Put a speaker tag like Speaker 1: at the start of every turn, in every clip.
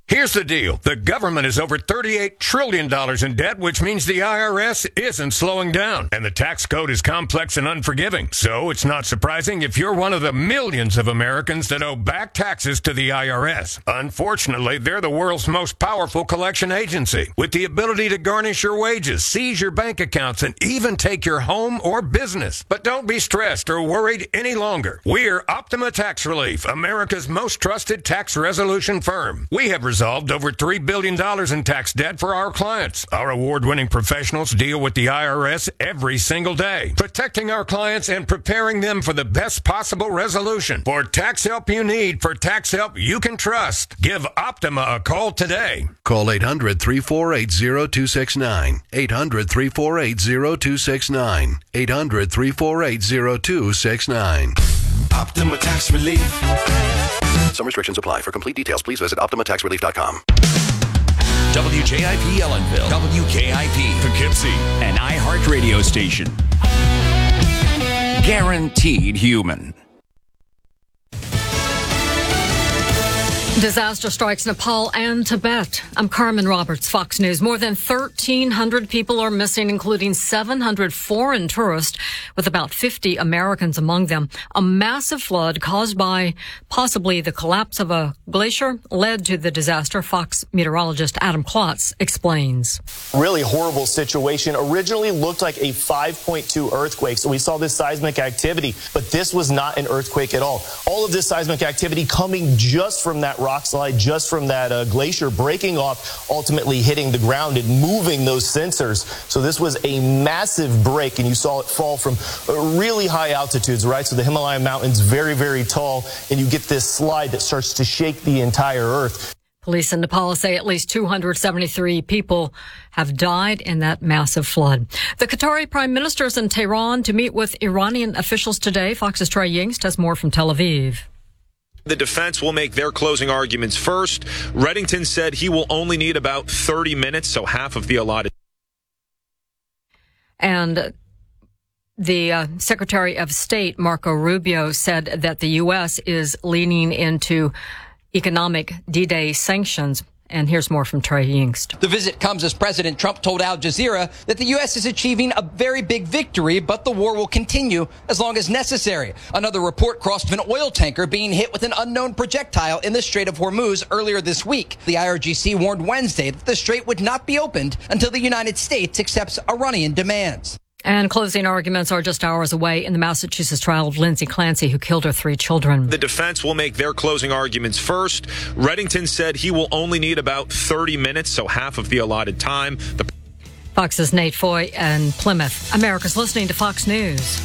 Speaker 1: Here's the deal. The government is over $38 trillion in debt, which means the IRS isn't slowing down. And the tax code is complex and unforgiving. So it's not surprising if you're one of the millions of Americans that owe back taxes to the IRS. Unfortunately, they're the world's most powerful collection agency, with the ability to garnish your wages, seize your bank accounts, and even take your home or business. But don't be stressed or worried any longer. We're Optima Tax Relief, America's most trusted tax resolution firm. We have resolved over $3 billion in tax debt for our clients. Our award-winning professionals deal with the IRS every single day, protecting our clients and preparing them for the best possible resolution. For tax help you need, for tax help you can trust, give Optima a call today.
Speaker 2: Call 800-348-0269. 800-348-0269. 800-348-0269.
Speaker 3: Optima Tax Relief.
Speaker 2: Some restrictions apply. For complete details, please visit OptimaTaxRelief.com.
Speaker 4: WJIP Ellenville, WKIP Poughkeepsie, an iHeart radio station. Guaranteed human.
Speaker 5: Disaster strikes Nepal and Tibet. I'm Carmen Roberts, Fox News. More than 1,300 people are missing, including 700 foreign tourists, with about 50 Americans among them. A massive flood caused by possibly the collapse of a glacier led to the disaster. Fox meteorologist Adam Klotz explains.
Speaker 6: Really horrible situation. Originally looked like a 5.2 earthquake, so we saw this seismic activity, but this was not an earthquake at all. All of this seismic activity coming just from that rock slide, just from that glacier breaking off, ultimately hitting the ground and moving those sensors. So this was a massive break, and you saw it fall from really high altitudes, right? So the Himalaya mountains, very, very tall, and you get this slide that starts to shake the entire earth.
Speaker 5: Police in Nepal say at least 273 people have died in that massive flood. The Qatari Prime Minister is in Tehran to meet with Iranian officials today. Fox's Trey Yingst has more from Tel Aviv.
Speaker 7: The defense will make their closing arguments first. Reddington said he will only need about 30 minutes, so half of the allotted.
Speaker 5: And the Secretary of State, Marco Rubio, said that the U.S. is leaning into economic D-Day sanctions. And here's more from Trey Yingst.
Speaker 8: The visit comes as President Trump told Al Jazeera that the U.S. is achieving a very big victory, but the war will continue as long as necessary. Another report crossed of an oil tanker being hit with an unknown projectile in the Strait of Hormuz earlier this week. The IRGC warned Wednesday that the strait would not be opened until the United States accepts Iranian demands.
Speaker 5: And closing arguments are just hours away in the Massachusetts trial of Lindsay Clancy, who killed her 3 children.
Speaker 7: The defense will make their closing arguments first. Reddington said he will only need about 30 minutes, so half of the allotted time.
Speaker 5: Fox's Nate Foy and Plymouth. America's listening to Fox News.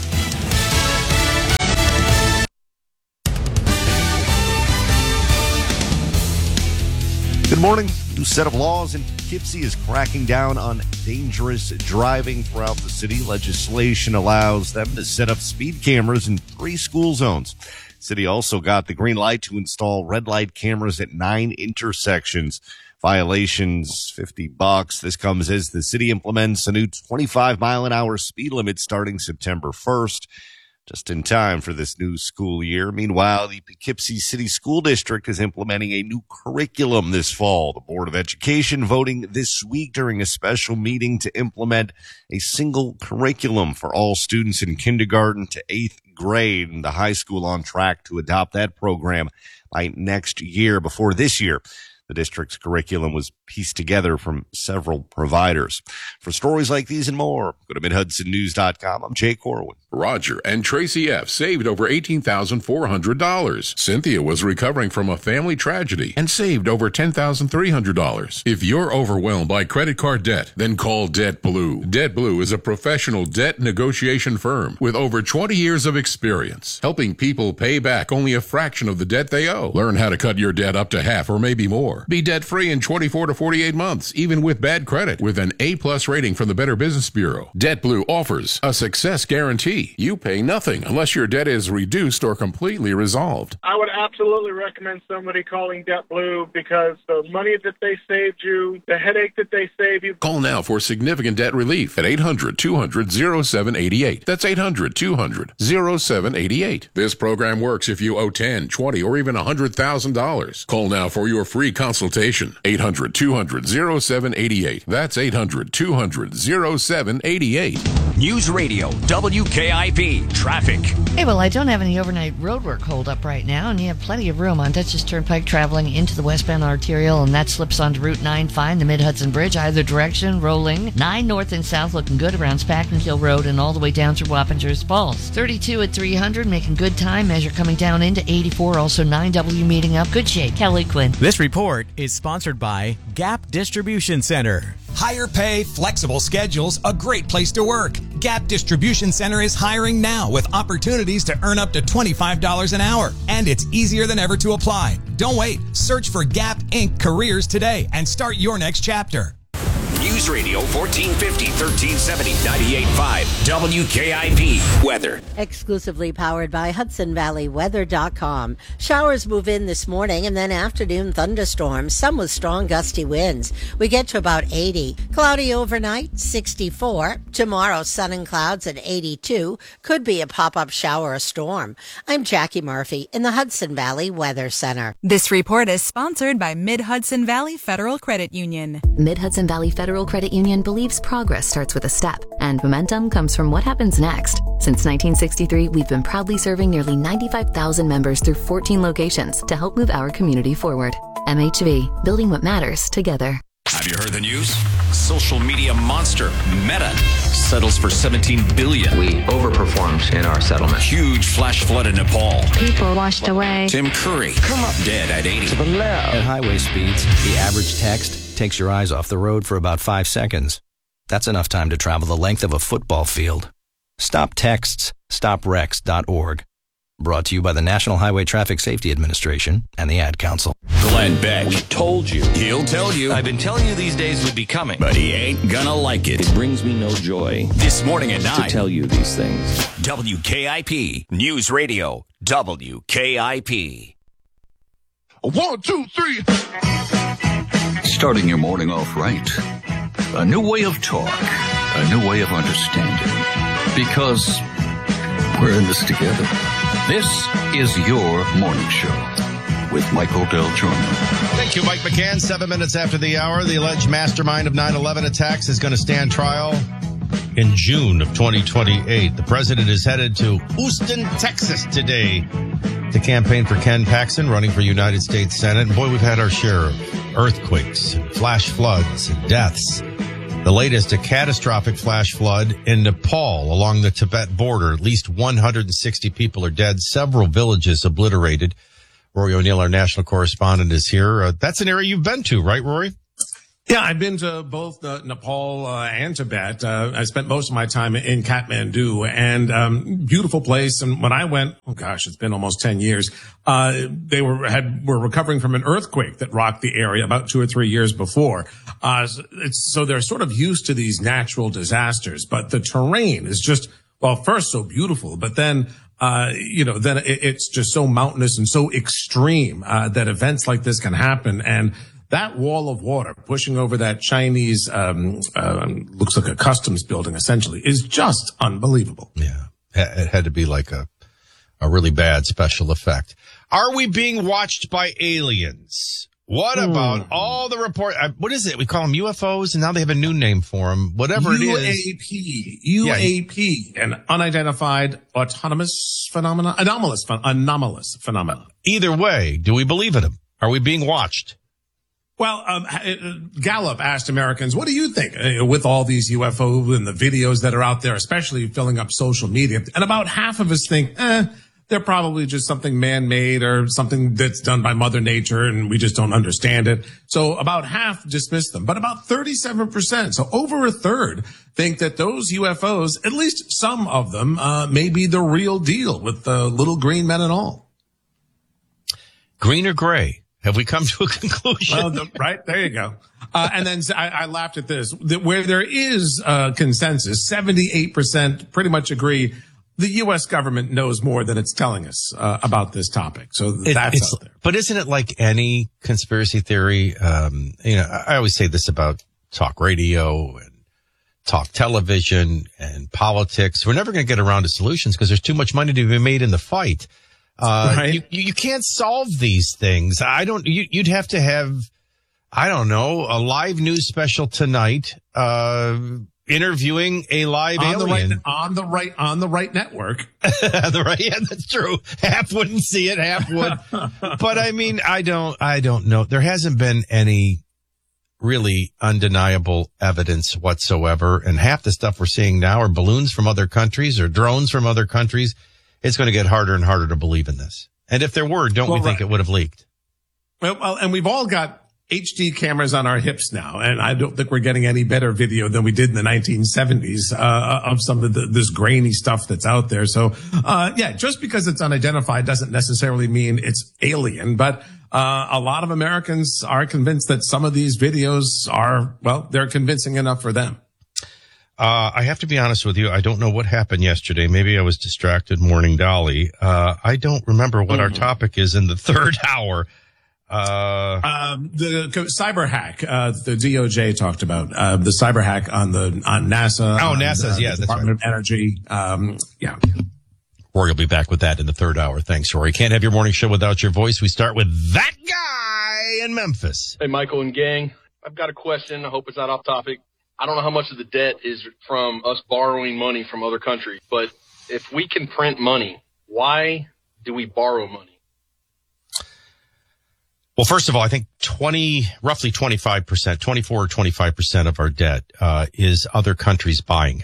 Speaker 9: Good morning. New set of laws in Poughkeepsie is cracking down on dangerous driving throughout the city. Legislation allows them to set up speed cameras in 3 school zones. City also got the green light to install red light cameras at 9 intersections. Violations, $50. This comes as the city implements a new 25-mile-an-hour speed limit starting September 1st. Just in time for this new school year. Meanwhile, the Poughkeepsie City School District is implementing a new curriculum this fall. The Board of Education voting this week during a special meeting to implement a single curriculum for all students in kindergarten to 8th grade. And the high school on track to adopt that program by next year. Before this year, the district's curriculum was pieced together from several providers. For stories like these and more, go to MidHudsonNews.com. I'm Jay Corwin.
Speaker 10: Roger and Tracy F. saved over $18,400. Cynthia was recovering from a family tragedy and saved over $10,300. If you're overwhelmed by credit card debt, then call Debt Blue. Debt Blue is a professional debt negotiation firm with over 20 years of experience, helping people pay back only a fraction of the debt they owe. Learn how to cut your debt up to half or maybe more. Be debt-free in 24 to 48 months, even with bad credit, with an A-plus rating from the Better Business Bureau. Debt Blue offers a success guarantee. You pay nothing unless your debt is reduced or completely resolved.
Speaker 11: I would absolutely recommend somebody calling Debt Blue because the money that they saved you, the headache that they saved you.
Speaker 10: Call now for significant debt relief at 800-200-0788. That's 800-200-0788. This program works if you owe $10, $20, or even $100,000. Call now for your free consultation consultation. 800-200-0788. That's 800-200-0788.
Speaker 4: News Radio WKIP traffic.
Speaker 3: Hey, well, I don't have any overnight roadwork hold up right now, and you have plenty of room on Dutchess Turnpike traveling into the westbound arterial, and that slips onto Route 9 fine, the Mid-Hudson Bridge, either direction, rolling. 9 north and south looking good around Spackman Road and all the way down through Wappingers Falls. 32 at 300, making good time. Measure coming down into 84, also 9W meeting up. Good shape. Kelly Quinn.
Speaker 12: This report is sponsored by Gap Distribution Center.
Speaker 13: Higher pay, flexible schedules, a great place to work. Gap Distribution Center is hiring now with opportunities to earn up to $25 an hour. And it's easier than ever to apply. Don't wait. Search for Gap Inc. Careers today and start your next chapter.
Speaker 4: News Radio 1450, 1370, 98.5, WKIP weather.
Speaker 14: Exclusively powered by HudsonValleyWeather.com. Showers move in this morning and then afternoon thunderstorms, some with strong gusty winds. We get to about 80. Cloudy overnight, 64. Tomorrow, sun and clouds at 82. Could be a pop-up shower or storm. I'm Jackie Murphy in the Hudson Valley Weather Center.
Speaker 15: This report is sponsored by Mid-Hudson Valley Federal Credit Union.
Speaker 16: Mid-Hudson Valley Federal Credit Union believes progress starts with a step, and momentum comes from what happens next. Since 1963, we've been proudly serving nearly 95,000 members through 14 locations to help move our community forward. MHV, building what matters together.
Speaker 4: Have you heard the news? Social media monster Meta settles for $17 billion.
Speaker 17: We overperformed in our settlement.
Speaker 4: Huge flash flood in Nepal.
Speaker 18: People washed away.
Speaker 4: Tim Curry dead at 80.
Speaker 19: To the left. At highway speeds, the average text takes your eyes off the road for about 5 seconds. That's enough time to travel the length of a football field. Stop texts. StopWrecks.org. Brought to you by the National Highway Traffic Safety Administration and the Ad Council.
Speaker 4: Glenn Beck.
Speaker 20: We told you.
Speaker 4: He'll tell you.
Speaker 20: I've been telling you these days would be coming.
Speaker 4: But he ain't gonna like it.
Speaker 20: It brings me no joy.
Speaker 4: This morning at 9.
Speaker 20: To tell you these things.
Speaker 4: WKIP. News Radio. WKIP.
Speaker 10: 1, 2, 3.
Speaker 21: Starting your morning off right. A new way of talk. A new way of understanding. Because we're in this together. This is your morning show with Michael Del Giorno.
Speaker 22: Thank you, Mike McCann. 7 minutes after the hour, the alleged mastermind of 9/11 attacks is going to stand trial in June of 2028. The president is headed to Houston, Texas today to campaign for Ken Paxton, running for United States Senate. And boy, we've had our share of earthquakes, and flash floods, and deaths. The latest, a catastrophic flash flood in Nepal along the Tibet border. At least 160 people are dead, several villages obliterated. Rory O'Neill, our national correspondent, is here. That's an area you've been to, right, Rory?
Speaker 23: Yeah, I've been to both Nepal and Tibet. I spent most of my time in Kathmandu, and beautiful place. And when I went, oh gosh, it's been almost 10 years. They were recovering from an earthquake that rocked the area about 2 or 3 years before. So they're sort of used to these natural disasters, but the terrain is just, well, first so beautiful, but then then it's just so mountainous and so extreme that events like this can happen. And that wall of water pushing over that Chinese, looks like a customs building essentially, is just unbelievable.
Speaker 22: Yeah. It had to be like a really bad special effect. Are we being watched by aliens? What about all the report? What is it? We call them UFOs, and now they have a new name for them. Whatever it is.
Speaker 23: UAP, an unidentified anomalous phenomenon.
Speaker 22: Either way, do we believe in them? Are we being watched?
Speaker 23: Well, Gallup asked Americans, what do you think with all these UFO and the videos that are out there, especially filling up social media? And about half of us think, they're probably just something man-made or something that's done by Mother Nature and we just don't understand it. So about half dismiss them, but about 37%, so over a third, think that those UFOs, at least some of them, may be the real deal with the little green men and all.
Speaker 22: Green or gray? Have we come to a conclusion?
Speaker 23: Well, right, there you go. And then I laughed at this. Where there is consensus, 78% pretty much agree the U.S. government knows more than it's telling us about this topic. So that's out there.
Speaker 22: But isn't it like any conspiracy theory? I always say this about talk radio and talk television and politics. We're never going to get around to solutions because there's too much money to be made in the fight. Right. You can't solve these things. You'd have to have I don't know, a live news special tonight, interviewing a live alien
Speaker 23: on the right network.
Speaker 22: Yeah, that's true. Half wouldn't see it, half would. But I mean, I don't know. There hasn't been any really undeniable evidence whatsoever. And half the stuff we're seeing now are balloons from other countries or drones from other countries. It's going to get harder and harder to believe in this. And if there were, don't we think it would have leaked?
Speaker 23: Well, and we've all got HD cameras on our hips now, and I don't think we're getting any better video than we did in the 1970s of some of this grainy stuff that's out there. So, just because it's unidentified doesn't necessarily mean it's alien, but a lot of Americans are convinced that some of these videos are, they're convincing enough for them.
Speaker 22: I have to be honest with you. I don't know what happened yesterday. Maybe I was distracted morning Dolly. I don't remember what our topic is in the third hour.
Speaker 23: The cyber hack, the DOJ talked about, the cyber hack on NASA.
Speaker 22: Oh, NASA's, yeah, that's
Speaker 23: Department
Speaker 22: right.
Speaker 23: of Energy.
Speaker 22: Rory will be back with that in the third hour. Thanks, Rory. Can't have your morning show without your voice. We start with that guy in Memphis.
Speaker 1: Hey, Michael and gang. I've got a question. I hope it's not off topic. I don't know how much of the debt is from us borrowing money from other countries, but if we can print money, why do we borrow money?
Speaker 22: Well, first of all, I think roughly 25%, 24 or 25% of our debt, is other countries buying it.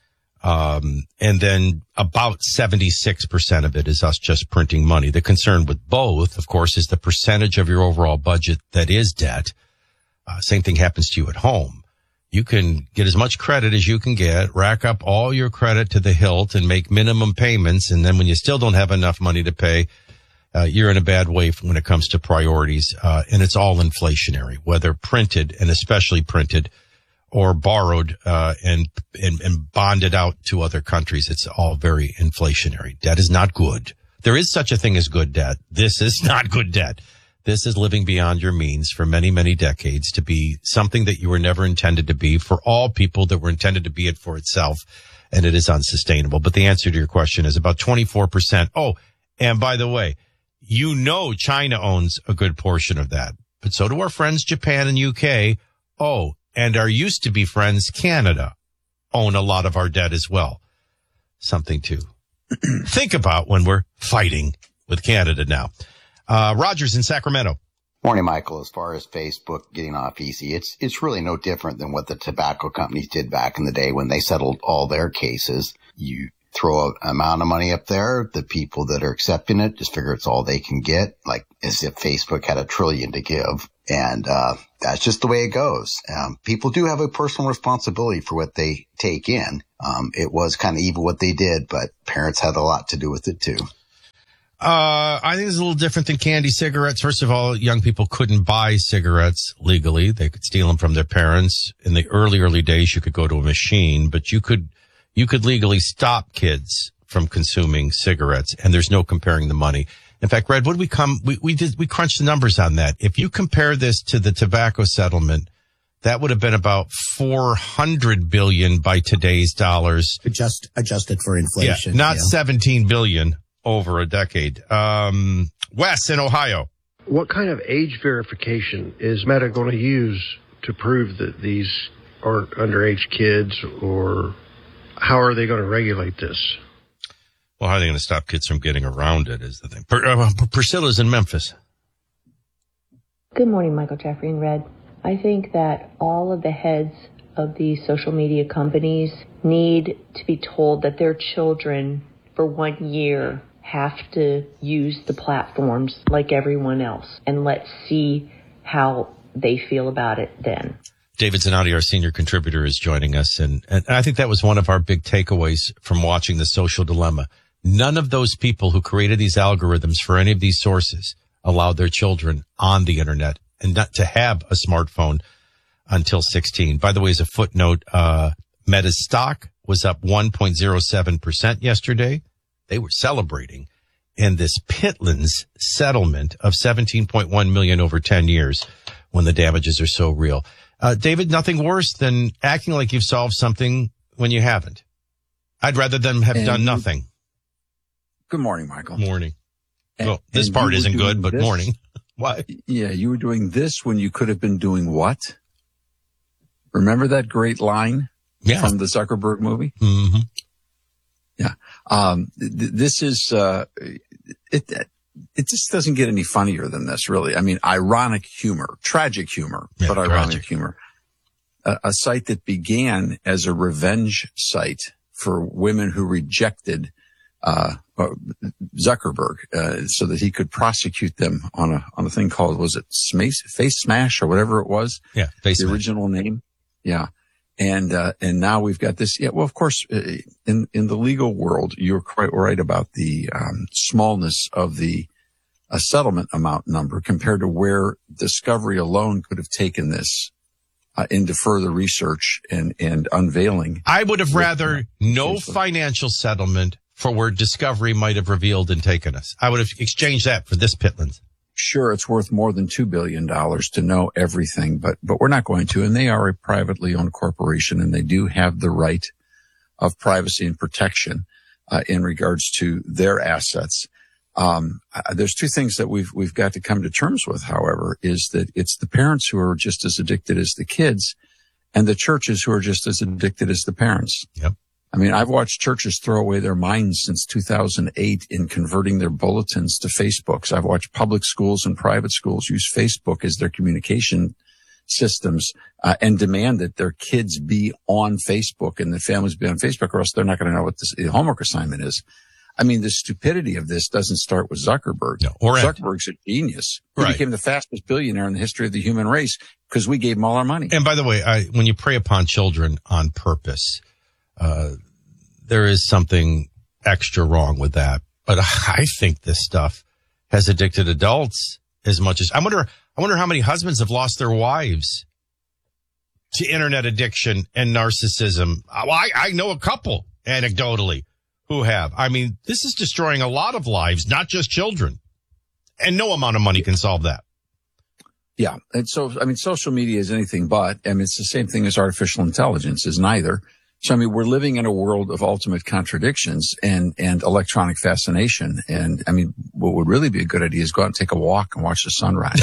Speaker 22: And then about 76% of it is us just printing money. The concern with both, of course, is the percentage of your overall budget that is debt. Same thing happens to you at home. You can get as much credit as you can get, rack up all your credit to the hilt and make minimum payments. And then when you still don't have enough money to pay, you're in a bad way when it comes to priorities. And it's all inflationary, whether printed and especially printed or borrowed, and bonded out to other countries. It's all very inflationary. Debt is not good. There is such a thing as good debt. This is not good debt. This is living beyond your means for many, many decades to be something that you were never intended to be for all people that were intended to be it for itself. And it is unsustainable. But the answer to your question is about 24%. Oh, and by the way, China owns a good portion of that, but so do our friends Japan and UK. Oh, and our used to be friends Canada own a lot of our debt as well. Something to think about when we're fighting with Canada now. Rogers in Sacramento.
Speaker 2: Morning, Michael. As far as Facebook getting off easy, it's really no different than what the tobacco companies did back in the day when they settled all their cases. You throw an amount of money up there. The people that are accepting it just figure it's all they can get, like as if Facebook had $1 trillion to give. And that's just the way it goes. People do have a personal responsibility for what they take in. It was kind of evil what they did, but parents had a lot to do with it too.
Speaker 22: I think it's a little different than candy cigarettes. First of all, young people couldn't buy cigarettes legally. They could steal them from their parents. In the early days, you could go to a machine, but you could legally stop kids from consuming cigarettes, and there's no comparing the money. In fact, Red, we crunched the numbers on that. If you compare this to the tobacco settlement, that would have been about $400 billion by today's dollars.
Speaker 18: Adjusted for inflation.
Speaker 22: Yeah, not $17 billion over a decade. Wes in Ohio.
Speaker 24: What kind of age verification is Meta going to use to prove that these aren't underage kids, or how are they going to regulate this?
Speaker 22: Well, how are they going to stop kids from getting around it is the thing. Priscilla's in Memphis.
Speaker 25: Good morning, Michael, Jeffrey, and Red. I think that all of the heads of these social media companies need to be told that their children for 1 year have to use the platforms like everyone else, and let's see how they feel about it then.
Speaker 22: David Zanotti, our senior contributor, is joining us. And I think that was one of our big takeaways from watching The Social Dilemma. None of those people who created these algorithms for any of these sources allowed their children on the internet and not to have a smartphone until 16. By the way, as a footnote, Meta's stock was up 1.07% yesterday. They were celebrating. And this Pitlands settlement of $17.1 million over 10 years when the damages are so real. David, nothing worse than acting like you've solved something when you haven't. I'd rather them have done nothing.
Speaker 26: Good morning, Michael.
Speaker 22: Morning. Well, this part isn't good, but morning.
Speaker 5: What?
Speaker 6: Yeah, you were doing this when you could have been doing what? Remember that great line from the Zuckerberg movie?
Speaker 5: Mm-hmm.
Speaker 6: Yeah. This is, it just doesn't get any funnier than this, really. I mean, ironic humor, tragic humor, but ironic humor. A site that began as a revenge site for women who rejected Zuckerberg, so that he could prosecute them on a thing called, was it Face Smash or whatever it was?
Speaker 5: Yeah,
Speaker 6: the original name. Yeah. And now we've got this. Yeah. Well, of course, in the legal world, you're quite right about the smallness of the settlement amount number compared to where Discovery alone could have taken this into further research and unveiling.
Speaker 5: I would have rather no financial settlement for where Discovery might have revealed and taken us. I would have exchanged that for this Pitlands.
Speaker 6: Sure, it's worth more than $2 billion to know everything, but we're not going to. And they are a privately owned corporation, and they do have the right of privacy and protection in regards to their assets. There's two things that we've got to come to terms with, however, is that it's the parents who are just as addicted as the kids, and the churches who are just as addicted as the parents.
Speaker 5: Yep.
Speaker 6: I mean, I've watched churches throw away their minds since 2008 in converting their bulletins to Facebooks. I've watched public schools and private schools use Facebook as their communication systems, and demand that their kids be on Facebook and their families be on Facebook, or else they're not going to know what the homework assignment is. I mean, the stupidity of this doesn't start with Zuckerberg.
Speaker 5: No,
Speaker 6: Zuckerberg's a genius. He became the fastest billionaire in the history of the human race because we gave him all our money.
Speaker 5: And by the way, when you prey upon children on purpose, there is something extra wrong with that. But I think this stuff has addicted adults as much as I wonder how many husbands have lost their wives to internet addiction and narcissism. Well, I know a couple anecdotally who have. I mean, this is destroying a lot of lives, not just children. And no amount of money can solve that.
Speaker 6: Yeah. And so, I mean, social media is anything but. I mean, it's the same thing as artificial intelligence is neither. So, I mean, we're living in a world of ultimate contradictions and electronic fascination. And, I mean, what would really be a good idea is go out and take a walk and watch the sunrise.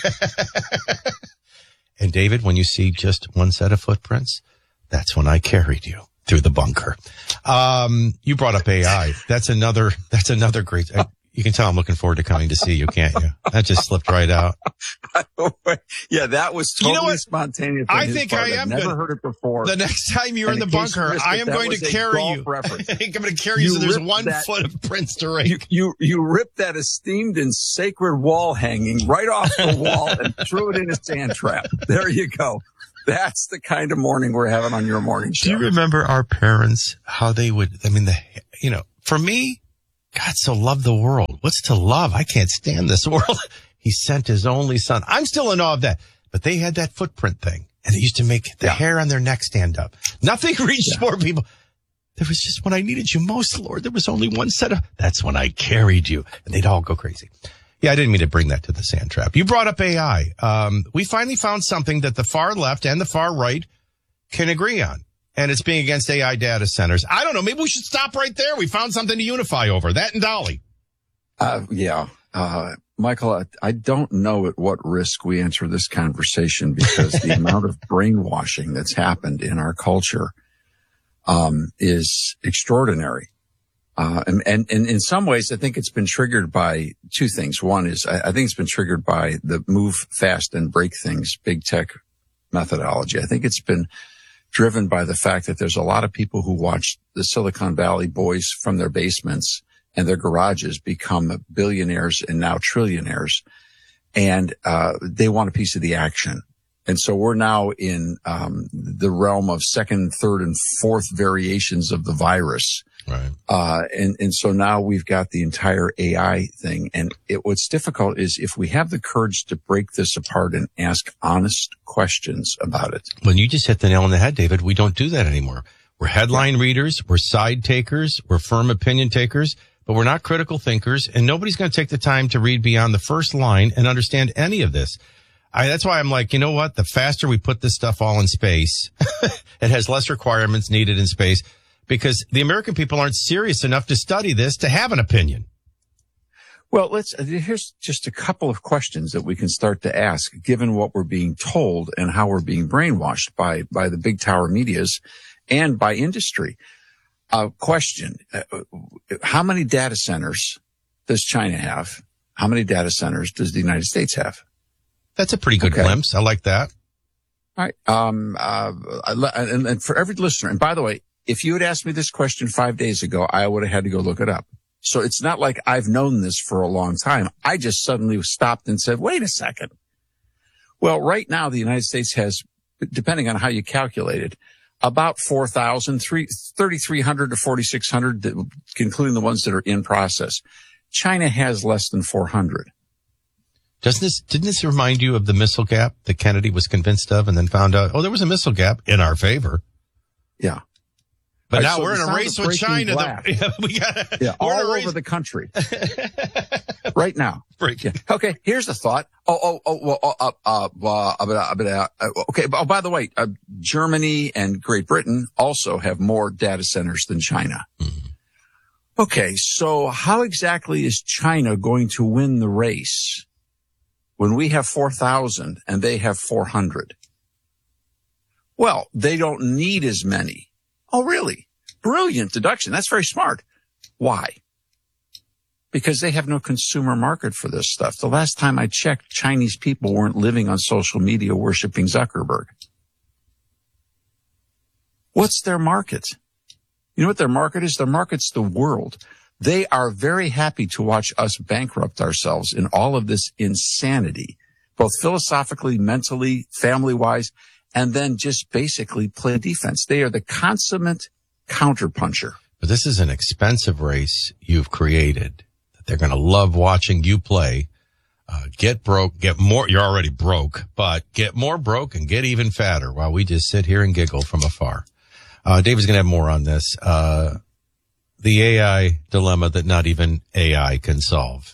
Speaker 5: And, David, when you see just one set of footprints, that's when I carried you through the bunker. You brought up AI. That's another great. You can tell I'm looking forward to coming to see you, can't you? That just slipped right out.
Speaker 6: Yeah, that was totally spontaneous.
Speaker 5: I think I am.
Speaker 6: I've never heard it before.
Speaker 5: The next time you're in the bunker, I am going to carry you. I think I'm going to carry you so there's 1 foot of prints to rake.
Speaker 6: You ripped that esteemed and sacred wall hanging right off the wall and threw it in a sand trap. There you go. That's the kind of morning we're having on your morning show.
Speaker 5: Do you remember our parents, how they would, I mean, for me, God so loved the world. What's to love? I can't stand this world. He sent his only son. I'm still in awe of that. But they had that footprint thing, and it used to make the hair on their neck stand up. Nothing reached more people. There was just when I needed you most, Lord, there was only one set of, that's when I carried you. And they'd all go crazy. Yeah, I didn't mean to bring that to the sand trap. You brought up AI. We finally found something that the far left and the far right can agree on. And it's being against AI data centers. I don't know. Maybe we should stop right there. We found something to unify over. That and Dolly.
Speaker 6: Michael, I don't know at what risk we enter this conversation because the amount of brainwashing that's happened in our culture is extraordinary. And in some ways, I think it's been triggered by two things. One is I think it's been triggered by the move fast and break things, big tech methodology. I think it's been driven by the fact that there's a lot of people who watch the Silicon Valley boys from their basements and their garages become billionaires and now trillionaires. And they want a piece of the action. And so we're now in the realm of second, third, and fourth variations of the virus.
Speaker 5: Right.
Speaker 6: And so now we've got the entire AI thing. And what's difficult is if we have the courage to break this apart and ask honest questions about it.
Speaker 5: Well, you just hit the nail on the head, David. We don't do that anymore. We're headline readers. We're side takers. We're firm opinion takers, but we're not critical thinkers. And nobody's going to take the time to read beyond the first line and understand any of this. That's why I'm like, you know what? The faster we put this stuff all in space, it has less requirements needed in space. Because the American people aren't serious enough to study this to have an opinion.
Speaker 6: Well, here's just a couple of questions that we can start to ask, given what we're being told and how we're being brainwashed by the big tower medias and by industry. Question. How many data centers does China have? How many data centers does the United States have?
Speaker 5: That's a pretty good glimpse. I like that.
Speaker 6: All right. And for every listener, and by the way, if you had asked me this question 5 days ago, I would have had to go look it up. So it's not like I've known this for a long time. I just suddenly stopped and said, wait a second. Well, right now, the United States has, depending on how you calculate it, about 4,000, 3,300 to 4,600, including the ones that are in process. China has less than 400.
Speaker 5: Didn't this remind you of the missile gap that Kennedy was convinced of and then found out, there was a missile gap in our favor?
Speaker 6: Yeah.
Speaker 5: But now we're in a race with China.
Speaker 6: All over the country. Right now. Yeah. Okay, here's the thought. Okay. Oh, by the way, Germany and Great Britain also have more data centers than China. Mm-hmm. Okay, so how exactly is China going to win the race when we have 4,000 and they have 400? Well, they don't need as many. Oh, really? Brilliant deduction. That's very smart. Why? Because they have no consumer market for this stuff. The last time I checked, Chinese people weren't living on social media worshiping Zuckerberg. What's their market? You know what their market is? Their market's the world. They are very happy to watch us bankrupt ourselves in all of this insanity, both philosophically, mentally, family-wise, and then just basically play defense. They are the consummate counterpuncher.
Speaker 5: But this is an expensive race you've created that they're going to love watching you play. Get broke, get more. You're already broke, but get more broke and get even fatter while we just sit here and giggle from afar. David's going to have more on this. The AI dilemma that not even AI can solve.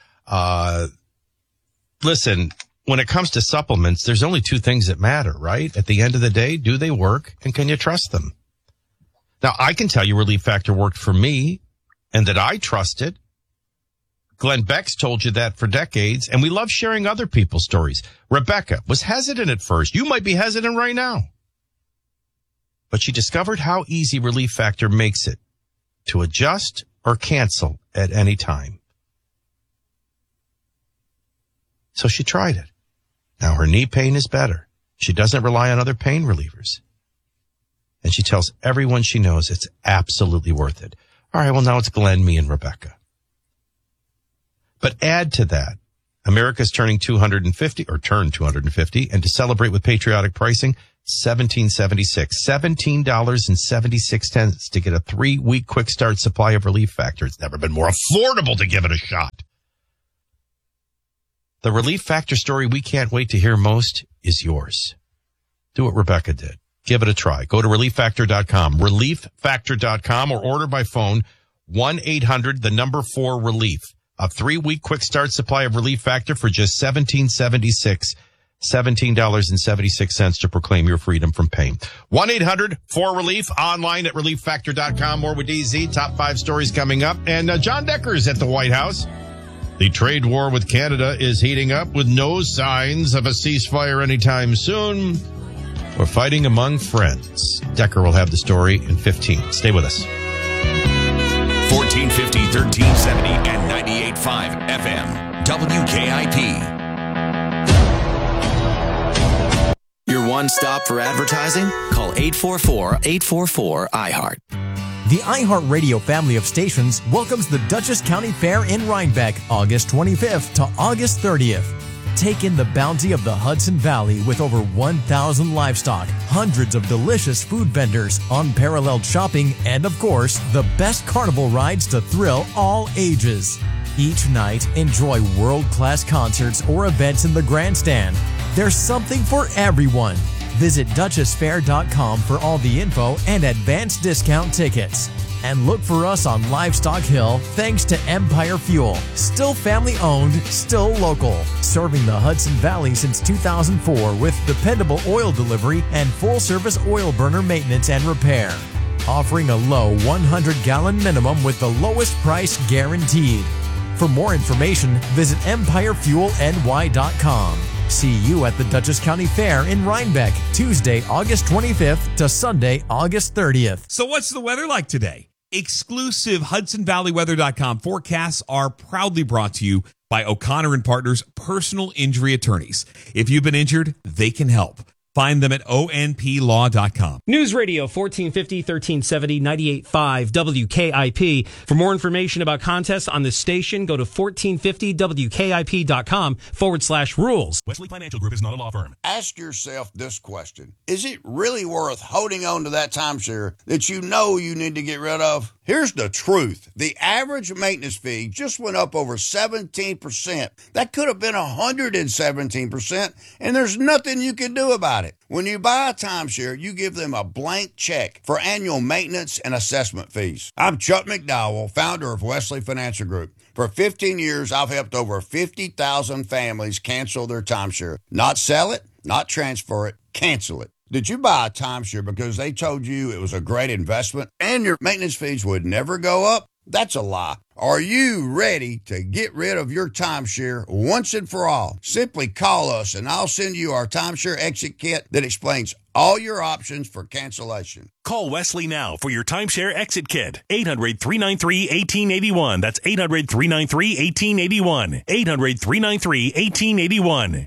Speaker 5: Listen, when it comes to supplements, there's only two things that matter, right? At the end of the day, do they work and can you trust them? Now, I can tell you Relief Factor worked for me and that I trust it. Glenn Beck's told you that for decades, and we love sharing other people's stories. Rebecca was hesitant at first. You might be hesitant right now. But she discovered how easy Relief Factor makes it to adjust or cancel at any time. So she tried it. Now her knee pain is better. She doesn't rely on other pain relievers. And she tells everyone she knows it's absolutely worth it. All right, well, now it's Glenn, me, and Rebecca. But add to that, America's turning 250, or turned 250, and to celebrate with patriotic pricing, $17.76 to get a 3-week quick start supply of Relief Factor. It's never been more affordable to give it a shot. The Relief Factor story we can't wait to hear most is yours. Do what Rebecca did. Give it a try. Go to ReliefFactor.com, ReliefFactor.com, or order by phone 1-800-4-RELIEF. A 3-week quick start supply of Relief Factor for just $17.76. $17.76 to proclaim your freedom from pain. 1-800-4-RELIEF, online at ReliefFactor.com. More with DZ. Top 5 stories coming up. And John Decker's at the White House. The trade war with Canada is heating up with no signs of a ceasefire anytime soon. We're fighting among friends. Decker will have the story in 15. Stay with us.
Speaker 4: 1450, 1370, and 98.5 FM. WKIP.
Speaker 3: Your one stop for advertising? Call 844-844-iHeart.
Speaker 13: The iHeartRadio family of stations welcomes the Dutchess County Fair in Rhinebeck, August 25th to August 30th. Take in the bounty of the Hudson Valley with over 1,000 livestock, hundreds of delicious food vendors, unparalleled shopping, and of course, the best carnival rides to thrill all ages. Each night, enjoy world-class concerts or events in the grandstand. There's something for everyone. Visit DuchessFair.com for all the info and advanced discount tickets. And look for us on Livestock Hill thanks to Empire Fuel. Still family owned, still local. Serving the Hudson Valley since 2004 with dependable oil delivery and full service oil burner maintenance and repair. Offering a low 100-gallon minimum with the lowest price guaranteed.
Speaker 7: For more information, visit EmpireFuelNY.com. See you at the Dutchess County Fair in Rhinebeck, Tuesday, August 25th to Sunday, August 30th.
Speaker 8: So what's the weather like today? Exclusive HudsonValleyWeather.com forecasts are proudly brought to you by O'Connor & Partners Personal Injury Attorneys. If you've been injured, they can help. Find them at onplaw.com.
Speaker 9: News Radio 1450, 1370, 98.5 WKIP. For more information about contests on this station, go to 1450wkip.com/rules.
Speaker 11: Wesley Financial Group is not a law firm.
Speaker 12: Ask yourself this question. Is it really worth holding on to that timeshare that you know you need to get rid of? Here's the truth. The average maintenance fee just went up over 17%. That could have been 117%, and there's nothing you can do about it. When you buy a timeshare, you give them a blank check for annual maintenance and assessment fees. I'm Chuck McDowell, founder of Wesley Financial Group. For 15 years, I've helped over 50,000 families cancel their timeshare. Not sell it, not transfer it, cancel it. Did you buy a timeshare because they told you it was a great investment and your maintenance fees would never go up? That's a lie. Are you ready to get rid of your timeshare once and for all? Simply call us and I'll send you our timeshare exit kit that explains all your options for cancellation.
Speaker 11: Call Wesley now for your timeshare exit kit. 800-393-1881. That's 800-393-1881. 800-393-1881.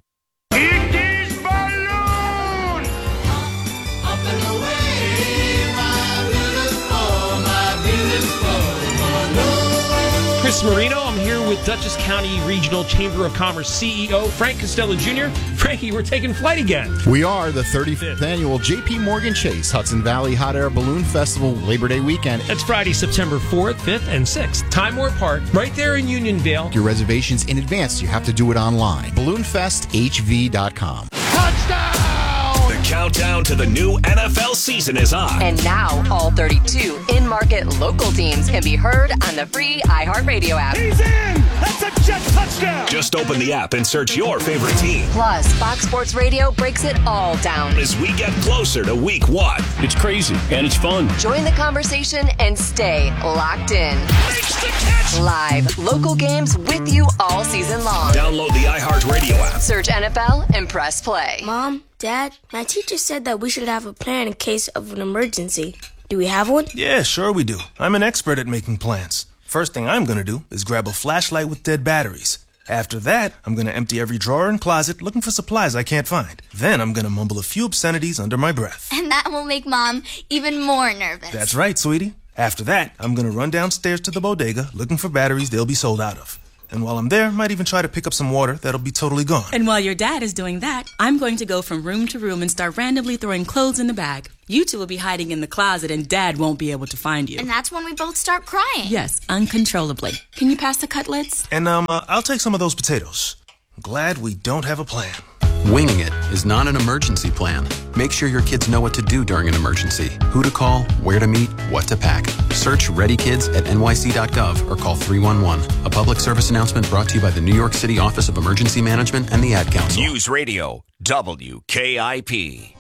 Speaker 9: Chris Marino, I'm here with Dutchess County Regional Chamber of Commerce CEO Frank Costello Jr. Frankie, we're taking flight again.
Speaker 26: We are the 35th annual J.P. Morgan Chase Hudson Valley Hot Air Balloon Festival Labor Day weekend.
Speaker 9: That's Friday, September 4th, 5th, and 6th. Time Warp Park, right there in Unionville.
Speaker 26: Your reservations in advance. You have to do it online. BalloonFestHV.com.
Speaker 11: Touchdown! The countdown to the new NFL season is on.
Speaker 27: And now, all 32 in-market local teams can be heard on the free iHeartRadio app.
Speaker 11: He's in! That's a Jet touchdown! Just open the app and search your favorite team.
Speaker 27: Plus, Fox Sports Radio breaks it all down
Speaker 11: as we get closer to week 1.
Speaker 20: It's crazy, and it's fun.
Speaker 27: Join the conversation and stay locked in. Live, local games with you all season long.
Speaker 11: Download the iHeartRadio app.
Speaker 27: Search NFL and press play.
Speaker 28: Mom, Dad, my teacher said that we should have a plan in case of an emergency. Do we have one?
Speaker 29: Yeah, sure we do. I'm an expert at making plans. First thing I'm going to do is grab a flashlight with dead batteries. After that, I'm going to empty every drawer and closet looking for supplies I can't find. Then I'm going to mumble a few obscenities under my breath.
Speaker 28: And that will make Mom even more nervous.
Speaker 29: That's right, sweetie. After that, I'm going to run downstairs to the bodega looking for batteries they'll be sold out of. And while I'm there, might even try to pick up some water that'll be totally gone.
Speaker 30: And while your dad is doing that, I'm going to go from room to room and start randomly throwing clothes in the bag. You two will be hiding in the closet and Dad won't be able to find you.
Speaker 28: And that's when we both start crying.
Speaker 30: Yes, uncontrollably. Can you pass the cutlets?
Speaker 29: And I'll take some of those potatoes. I'm glad we don't have a plan.
Speaker 31: Winging it is not an emergency plan. Make sure your kids know what to do during an emergency, who to call, where to meet, what to pack. Search Ready Kids at nyc.gov or call 311. A public service announcement brought to you by the New York City Office of Emergency Management and the Ad Council.
Speaker 11: News Radio, WKIP.